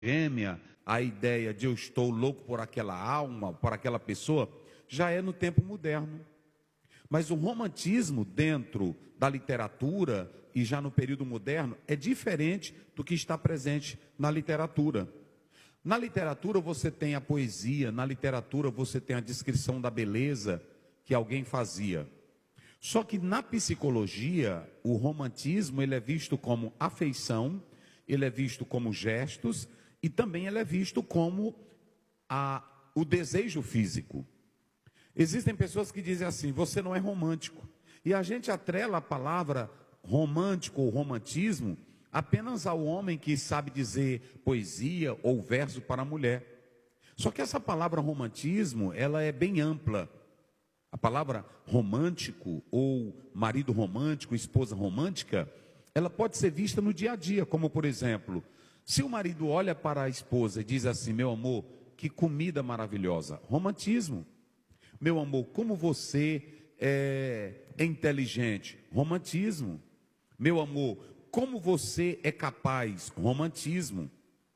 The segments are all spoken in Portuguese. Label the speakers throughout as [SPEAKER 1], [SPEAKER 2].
[SPEAKER 1] gêmea, a ideia de eu estou louco por aquela alma, por aquela pessoa, já é no tempo moderno. Mas o romantismo dentro da literatura e já no período moderno é diferente do que está presente na literatura. Na literatura você tem a poesia, na literatura você tem a descrição da beleza que alguém fazia. Só que na psicologia, o romantismo ele é visto como afeição, ele é visto como gestos e também ele é visto como o desejo físico. Existem pessoas que dizem assim, você não é romântico. E a gente atrela a palavra romântico ou romantismo apenas ao homem que sabe dizer poesia ou verso para a mulher. Só que essa palavra romantismo, ela é bem ampla. A palavra romântico ou marido romântico, esposa romântica, ela pode ser vista no dia a dia, como por exemplo, se o marido olha para a esposa e diz assim, meu amor, que comida maravilhosa, romantismo. Meu amor, como você é inteligente, romantismo. Meu amor, como você é capaz, romantismo.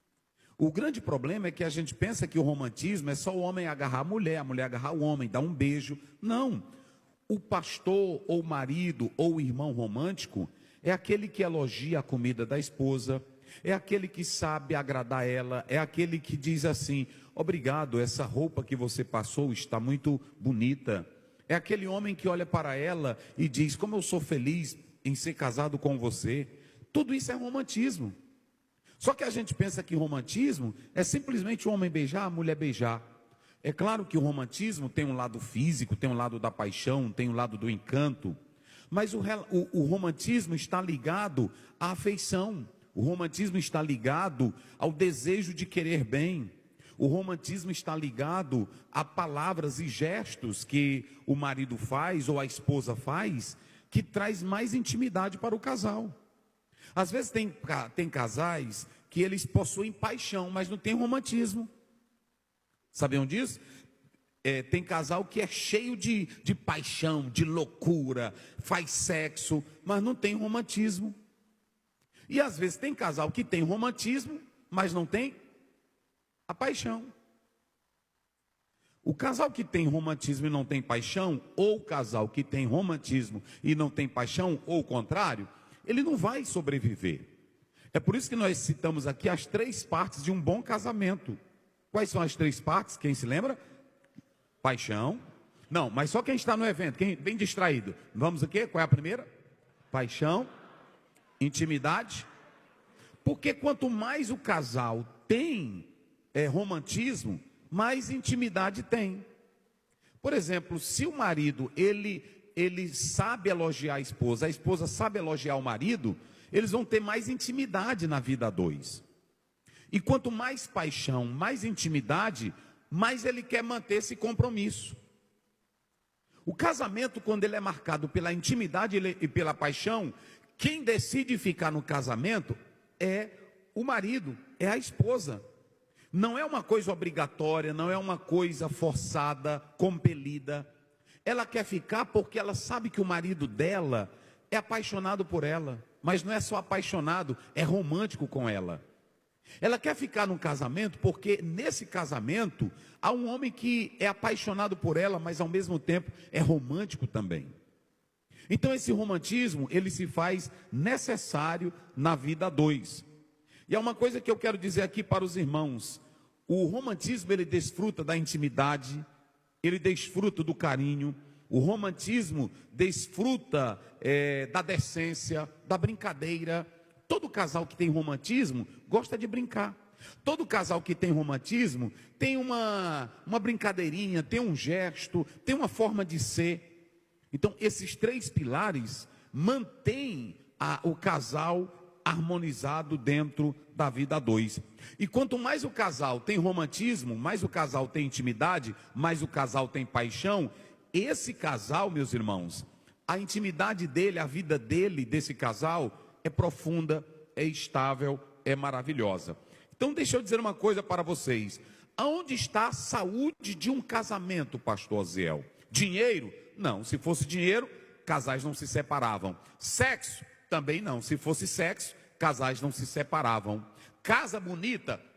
[SPEAKER 1] O grande problema é que a gente pensa que o romantismo é só o homem agarrar a mulher agarrar o homem, dar um beijo. Não. O pastor, ou o marido, ou o irmão romântico, é aquele que elogia a comida da esposa, é aquele que sabe agradar ela, é aquele que diz assim, obrigado, essa roupa que você passou está muito bonita. É aquele homem que olha para ela e diz, como eu sou feliz em ser casado com você. Tudo isso é romantismo. Só que a gente pensa que romantismo é simplesmente o homem beijar, a mulher beijar. É claro que o romantismo tem um lado físico, tem um lado da paixão, tem um lado do encanto. Mas o romantismo está ligado à afeição. O romantismo está ligado ao desejo de querer bem. O romantismo está ligado a palavras e gestos que o marido faz ou a esposa faz, que traz mais intimidade para o casal. Às vezes tem casais que eles possuem paixão, mas não tem romantismo. Sabiam disso? Tem casal que é cheio de paixão, de loucura, faz sexo, mas não tem romantismo. E às vezes tem casal que tem romantismo, mas não tem a paixão. O casal que tem romantismo e não tem paixão, ou o casal que tem romantismo e não tem paixão, ou o contrário, ele não vai sobreviver. É por isso que nós citamos aqui as 3 partes de um bom casamento. Quais são as 3 partes? Quem se lembra? Paixão. Não, mas só quem está no evento, quem bem distraído. Vamos aqui, qual é a primeira? Paixão, intimidade. Porque quanto mais o casal tem romantismo, mais intimidade tem. Por exemplo, se o marido, ele sabe elogiar a esposa sabe elogiar o marido, eles vão ter mais intimidade na vida a 2. E quanto mais paixão, mais intimidade, mais ele quer manter esse compromisso. O casamento, quando ele é marcado pela intimidade e pela paixão, quem decide ficar no casamento é o marido, é a esposa. Não é uma coisa obrigatória, não é uma coisa forçada, compelida. Ela quer ficar porque ela sabe que o marido dela é apaixonado por ela. Mas não é só apaixonado, é romântico com ela. Ela quer ficar num casamento porque nesse casamento há um homem que é apaixonado por ela, mas ao mesmo tempo é romântico também. Então esse romantismo, ele se faz necessário na vida a 2. E é uma coisa que eu quero dizer aqui para os irmãos. O romantismo, ele desfruta da intimidade, ele desfruta do carinho. O romantismo desfruta da decência, da brincadeira. Todo casal que tem romantismo gosta de brincar. Todo casal que tem romantismo tem uma brincadeirinha, tem um gesto, tem uma forma de ser. Então esses 3 pilares mantêm o casal harmonizado dentro da vida a 2. E quanto mais o casal tem romantismo, mais o casal tem intimidade, mais o casal tem paixão, esse casal, meus irmãos, a intimidade dele, a vida dele, desse casal, é profunda, é estável, é maravilhosa. Então deixa eu dizer uma coisa para vocês. Aonde está a saúde de um casamento, pastor Aziel? Dinheiro? Não, se fosse dinheiro, casais não se separavam. Sexo? Também não, se fosse sexo, casais não se separavam. Casa bonita?